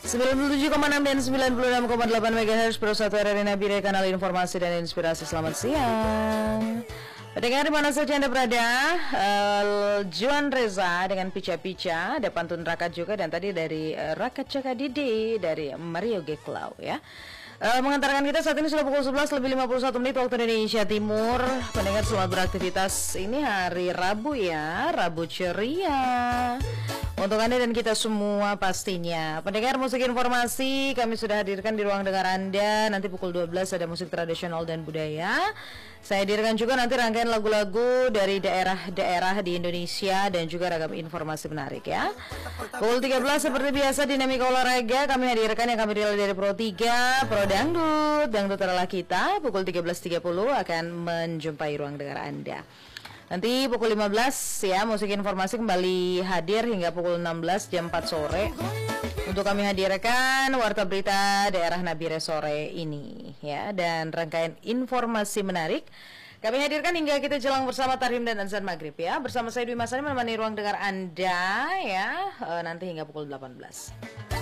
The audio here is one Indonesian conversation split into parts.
97,6 dan 96,8 MHz Pro 1 RRI Nabire, kanal informasi dan inspirasi. Selamat siang pendengar di mana saja Anda berada. Juan Reza dengan Pica-Pica, ada pantun Rakat juga, dan tadi dari Rakat Caka Didi dari Mario Geklau ya. Mengantarkan kita saat ini sudah pukul 11 lebih 51 menit waktu Indonesia Timur. Pendengar selamat beraktivitas, ini hari Rabu ya, Rabu ceria untuk Anda dan kita semua pastinya. Pendengar musik informasi kami sudah hadirkan di ruang dengar Anda. Nanti pukul 12 ada musik tradisional dan budaya. Saya hadirkan juga nanti rangkaian lagu-lagu dari daerah-daerah di Indonesia dan juga ragam informasi menarik ya. Pukul 13 seperti biasa dinamika olahraga kami hadirkan yang kami rilis dari Pro 3, Pro Dangdut, Dangdut adalah kita. Pukul 13.30 akan menjumpai ruang dengar Anda. Nanti pukul 15 ya, musik informasi kembali hadir hingga pukul 16 jam 4 sore. Untuk kami hadirkan warta berita daerah Nabire sore ini ya, dan rangkaian informasi menarik kami hadirkan hingga kita jelang bersama Tarim dan Azan Maghrib ya. Bersama saya Dwi Masani menemani ruang dengar Anda ya, nanti hingga pukul 18.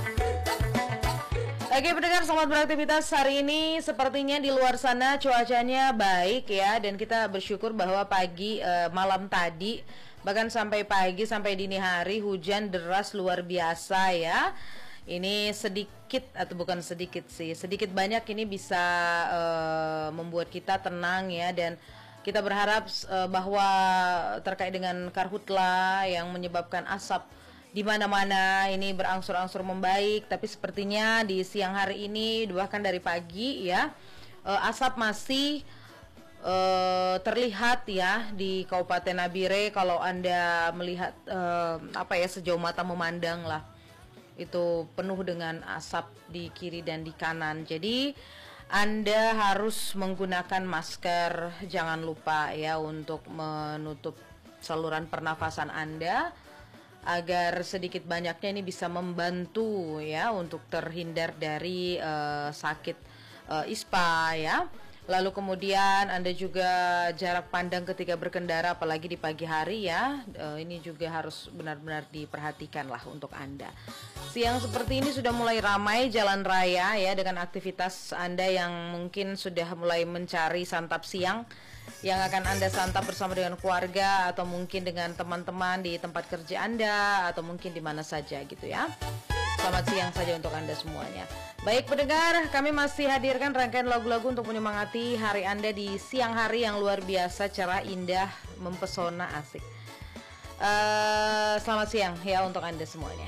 Oke pendengar, selamat beraktivitas hari ini. Sepertinya di luar sana cuacanya baik ya, dan kita bersyukur bahwa pagi malam tadi bahkan sampai pagi sampai dini hari hujan deras luar biasa ya. Ini sedikit atau bukan sedikit sih, sedikit banyak ini bisa membuat kita tenang ya, dan kita berharap bahwa terkait dengan karhutla yang menyebabkan asap di mana-mana ini berangsur-angsur membaik. Tapi sepertinya di siang hari ini bahkan dari pagi ya, asap masih terlihat ya di Kabupaten Nabire. Kalau Anda melihat sejauh mata memandang lah, itu penuh dengan asap di kiri dan di kanan. Jadi Anda harus menggunakan masker, jangan lupa ya, untuk menutup saluran pernafasan Anda agar sedikit banyaknya ini bisa membantu ya untuk terhindar dari sakit ispa ya. Lalu kemudian Anda juga jarak pandang ketika berkendara, apalagi di pagi hari ya, ini juga harus benar-benar diperhatikan lah untuk Anda. Siang seperti ini sudah mulai ramai jalan raya ya, dengan aktivitas Anda yang mungkin sudah mulai mencari santap siang yang akan Anda santap bersama dengan keluarga, atau mungkin dengan teman-teman di tempat kerja Anda, atau mungkin di mana saja gitu ya. Selamat siang saja untuk Anda semuanya. Baik pendengar, kami masih hadirkan rangkaian lagu-lagu untuk menyemangati hari Anda di siang hari yang luar biasa, cerah, indah, mempesona, asik. Selamat siang ya untuk Anda semuanya.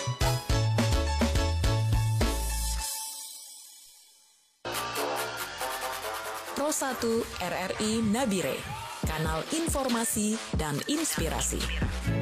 Pro 1 RRI Nabire, kanal informasi dan inspirasi.